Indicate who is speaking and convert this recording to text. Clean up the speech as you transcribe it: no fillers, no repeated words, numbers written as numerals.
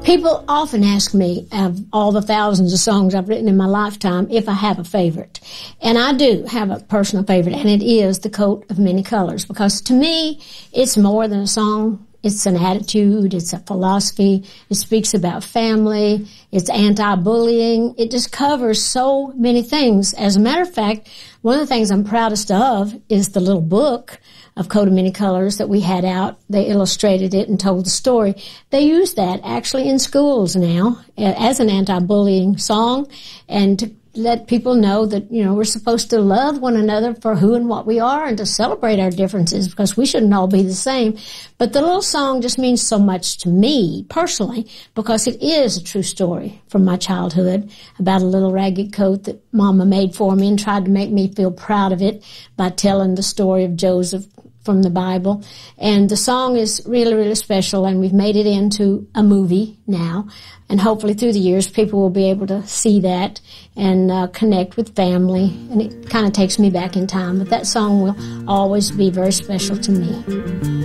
Speaker 1: People often ask me, of all the thousands of songs I've written in my lifetime, if I have a favorite. And I do have a personal favorite, and it is The Coat of Many Colors, because to me, it's more than a song. It's an attitude, it's a philosophy, it speaks about family, it's anti-bullying, it just covers so many things. As a matter of fact, one of the things I'm proudest of is the little book of Coat of Many Colors that we had out. They illustrated it and told the story. They use that actually in schools now as an anti-bullying song, and to let people know that, you know, we're supposed to love one another for who and what we are and to celebrate our differences, because we shouldn't all be the same. But the little song just means so much to me personally, because it is a true story from my childhood about a little ragged coat that Mama made for me and tried to make me feel proud of it by telling the story of Joseph from the Bible. And the song is really, really special, and we've made it into a movie now. And hopefully through the years, people will be able to see that and connect with family. And it kind of takes me back in time. But that song will always be very special to me.